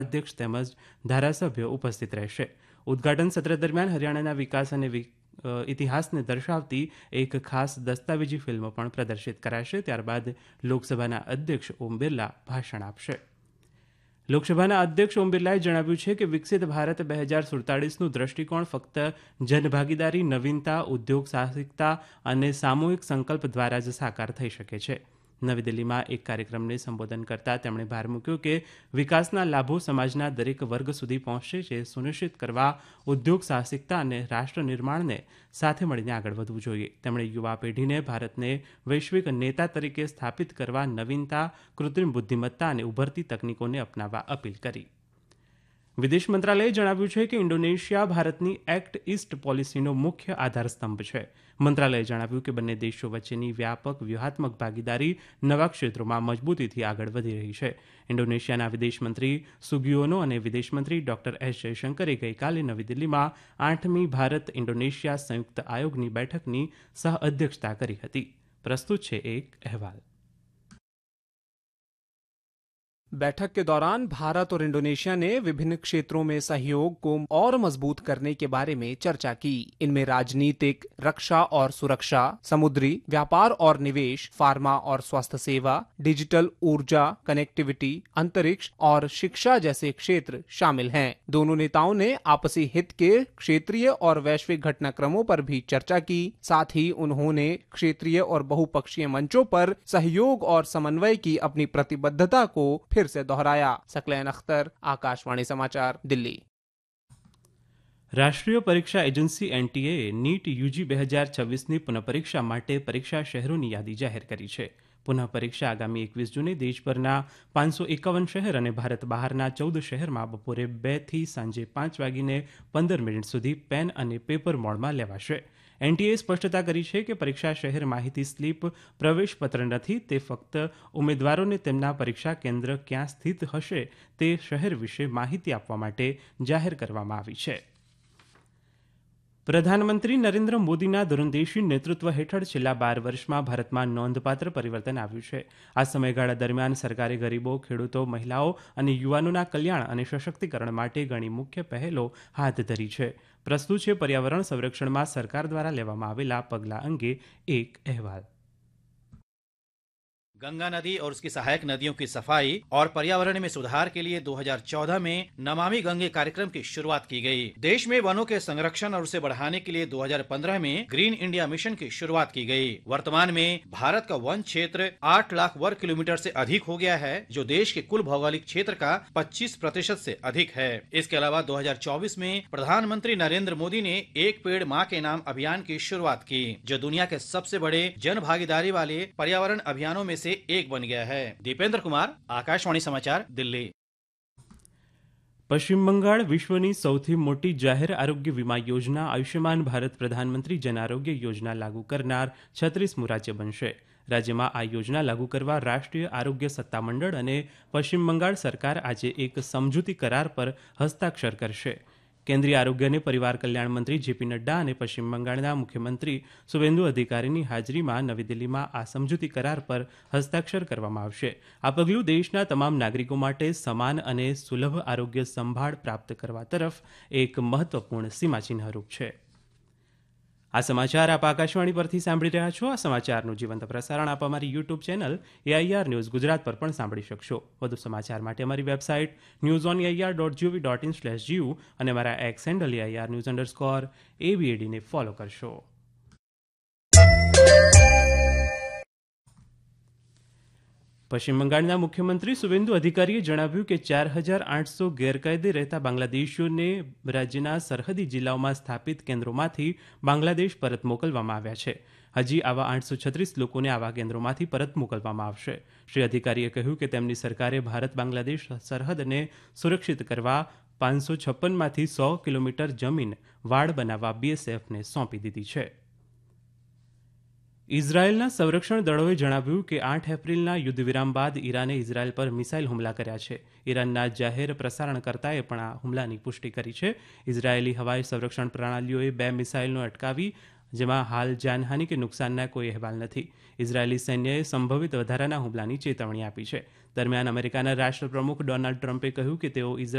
અધ્યક્ષ તેમજ ધારાસભ્યો ઉપસ્થિત રહેશે. ઉદ્ઘાટન સત્ર દરમિયાન હરિયાણાના વિકાસ અને ઇતિહાસને દર્શાવતી એક ખાસ દસ્તાવેજી ફિલ્મ પણ પ્રદર્શિત કરાશે. ત્યારબાદ લોકસભાના અધ્યક્ષ ઓમ બિરલા ભાષણ આપશે. લોકસભાના અધ્યક્ષ ઓમ બિરલાએ જણાવ્યું છે કે વિકસિત ભારત 2047નું દ્રષ્ટિકોણ ફક્ત જનભાગીદારી, નવીનતા, ઉદ્યોગ સાહસિકતા અને સામૂહિક સંકલ્પ દ્વારા જ સાકાર થઈ શકે છે. નવી દિલ્હીમાં એક કાર્યક્રમને સંબોધન કરતા તેમણે ભાર મૂક્યો કે વિકાસના લાભો સમાજના દરેક વર્ગ સુધી પહોંચશે તે સુનિશ્ચિત કરવા ઉદ્યોગ સાહસિકતા અને રાષ્ટ્ર નિર્માણને સાથે મળીને આગળ વધવું જોઈએ. તેમણે યુવા પેઢીને ભારતને વૈશ્વિક નેતા તરીકે સ્થાપિત કરવા નવીનતા, કૃત્રિમ બુદ્ધિમત્તા અને ઉભરતી તકનીકોને અપનાવવા અપીલ કરી. વિદેશ મંત્રાલયે જણાવ્યું છે કે ઇન્ડોનેશિયા ભારતની એક્ટ ઇસ્ટ પોલિસીનો મુખ્ય આધારસ્તંભ છે. મંત્રાલયે જણાવ્યું કે બંને દેશો વચ્ચેની વ્યાપક વ્યૂહાત્મક ભાગીદારી નવા ક્ષેત્રોમાં મજબૂતીથી આગળ વધી રહી છે. ઇન્ડોનેશિયાના વિદેશમંત્રી સુગિયોનો અને વિદેશમંત્રી ડોક્ટર એસ જયશંકરે ગઈકાલે નવી દિલ્હીમાં 8મી ભારત ઇન્ડોનેશિયા સંયુક્ત આયોગની બેઠકની સહ અધ્યક્ષતા કરી હતી. પ્રસ્તુત છે એક અહેવાલ. बैठक के दौरान भारत और इंडोनेशिया ने विभिन्न क्षेत्रों में सहयोग को और मजबूत करने के बारे में चर्चा की. इनमें राजनीतिक, रक्षा और सुरक्षा, समुद्री व्यापार और निवेश, फार्मा और स्वास्थ्य सेवा, डिजिटल ऊर्जा, कनेक्टिविटी, अंतरिक्ष और शिक्षा जैसे क्षेत्र शामिल हैं. दोनों नेताओं ने आपसी हित के क्षेत्रीय और वैश्विक घटनाक्रमों पर भी चर्चा की. साथ ही उन्होंने क्षेत्रीय और बहुपक्षीय मंचों पर सहयोग और समन्वय की अपनी प्रतिबद्धता को फिर से दोहराया. सकलैन अख्तर, आकाशवाणी समाचार, दिल्ली. રાષ્ટ્રીય પરીક્ષા એજન્સી એનટીએએ નીટ યુજી 2026ની પુનઃપરીક્ષા માટે પરીક્ષા શહેરોની યાદી જાહેર કરી છે. પુનઃપરીક્ષા આગામી 21 જૂને દેશભરના 551 શહેર અને ભારત બહારના 14 શહેરમાં બપોરે 2 થી સાંજે 5:15 સુધી પેન અને પેપર મોડમાં લેવાશે. એનટીએએ સ્પષ્ટતા કરી છે કે પરીક્ષા શહેર માહિતી સ્લીપ પ્રવેશપત્ર નથી. તે ફક્ત ઉમેદવારોને તેમના પરીક્ષા કેન્દ્ર ક્યાં સ્થિત હશે તે શહેર વિશે માહિતી આપવા માટે જાહેર કરવામાં આવી છે. પ્રધાનમંત્રી નરેન્દ્ર મોદીના દૂરંદેશી નેતૃત્વ હેઠળ છેલ્લા 12 વર્ષમાં ભારતમાં નોંધપાત્ર પરિવર્તન આવ્યું છે. આ સમયગાળા દરમિયાન સરકારે ગરીબો, ખેડૂતો, મહિલાઓ અને યુવાનોના કલ્યાણ અને સશક્તિકરણ માટે ઘણી મુખ્ય પહેલો હાથ ધરી છે. પ્રસ્તુત છે પર્યાવરણ સંરક્ષણમાં સરકાર દ્વારા લેવામાં આવેલા પગલાં અંગે એક અહેવાલ. गंगा नदी और उसकी सहायक नदियों की सफाई और पर्यावरण में सुधार के लिए 2014 में नमामि गंगे कार्यक्रम की शुरुआत की गई. देश में वनों के संरक्षण और उसे बढ़ाने के लिए 2015 में ग्रीन इंडिया मिशन की शुरुआत की गई. वर्तमान में भारत का वन क्षेत्र 8 लाख वर्ग किलोमीटर से अधिक हो गया है, जो देश के कुल भौगोलिक क्षेत्र का 25% से अधिक है. इसके अलावा 2024 में प्रधानमंत्री नरेंद्र मोदी ने एक पेड़ माँ के नाम अभियान की शुरुआत की, जो दुनिया के सबसे बड़े जन भागीदारी वाले पर्यावरण अभियानों में से एक बन गया है. दीपेंद्र कुमार, आकाशवाणी समाचार, दिल्ली. પશ્ચિમ બંગાળ વિશ્વની સૌથી મોટી જાહેર આરોગ્ય વીમા યોજના આયુષ્યમાન ભારત પ્રધાનમંત્રી જન આરોગ્ય યોજના લાગુ કરનાર 36મું રાજ્ય બનશે. રાજ્યમાં આ યોજના લાગુ કરવા રાષ્ટ્રીય આરોગ્ય સત્તામંડળ અને પશ્ચિમ બંગાળ સરકાર આજે એક સમજૂતી કરાર પર હસ્તાક્ષર કરશે. કેન્દ્રીય આરોગ્ય અને પરિવાર કલ્યાણ મંત્રી જેપી નડ્ડા અને પશ્ચિમ બંગાળના મુખ્યમંત્રી સુવેન્દુ અધિકારીની હાજરીમાં નવી દિલ્હીમાં આ સમજૂતી કરાર પર હસ્તાક્ષર કરવામાં આવશે. આ પગલું દેશના તમામ નાગરિકો માટે સમાન અને સુલભ આરોગ્ય સંભાળ પ્રાપ્ત કરવા તરફ એક મહત્વપૂર્ણ સીમાચિહ્નરૂપ છે. આ સમાચાર આપ આકાશવાણી પરથી સાંભળી રહ્યા છો. આ સમાચારનું જીવંત પ્રસારણ આપ અમારી YouTube channel AIR news Gujarat પર પણ સાંભળી શકશો. વધુ સમાચાર માટે અમારી વેબસાઇટ newsonAIR.gov.in/GU અને અમારા એક્સ હેન્ડલ AIR_ABAD ને ફોલો કરશો. પશ્ચિમ બંગાળના મુખ્યમંત્રી સુવેન્દુ અધિકારીએ જણાવ્યું કે 4800 ગેરકાયદે રહેતા બાંગ્લાદેશીઓને રાજ્યના સરહદી જિલ્લાઓમાં સ્થાપિત કેન્દ્રોમાંથી બાંગ્લાદેશ પરત મોકલવામાં આવ્યા છે. હજી આવા 836 લોકોને આવા કેન્દ્રોમાંથી પરત મોકલવામાં આવશે. શ્રી અધિકારીએ કહ્યું કે તેમની સરકારે ભારત બાંગ્લાદેશ સરહદને સુરક્ષિત કરવા 556માંથી 100 કિલોમીટર જમીન વાડ બનાવવા BSFને સોંપી દીધી છે. ઇઝરાયેલના સંરક્ષણ દળોએ જણાવ્યું કે 8 એપ્રિલના યુદ્ધ વિરામ બાદ ઈરાને ઇઝરાયેલ પર મિસાઇલ હુમલા કર્યા છે. ઈરાનના જાહેર પ્રસારણકર્તાએ પણ આ હુમલાની પુષ્ટિ કરી છે. ઇઝરાયેલી હવાઈ સંરક્ષણ પ્રણાલીઓએ 2 મિસાઇલનો અટકાવી જેમાં હાલ જાનહાનિ કે નુકસાનના કોઈ અહેવાલ નથી. ઇઝરાયેલી સૈન્યએ સંભવિત વધારાના હુમલાની ચેતવણી આપી છે. દરમિયાન અમેરિકાના રાષ્ટ્રપ્રમુખ ડોનાલ્ડ ટ્રમ્પે કહ્યું કે તેઓ